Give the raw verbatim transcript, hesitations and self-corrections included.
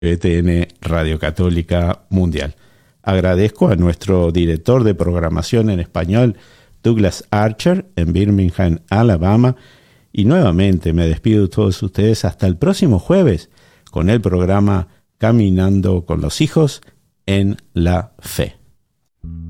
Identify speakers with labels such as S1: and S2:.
S1: E T N Radio Católica Mundial. Agradezco a nuestro director de programación en español, Douglas Archer, en Birmingham, Alabama, y nuevamente me despido de todos ustedes hasta el próximo jueves con el programa Caminando con los Hijos en la Fe.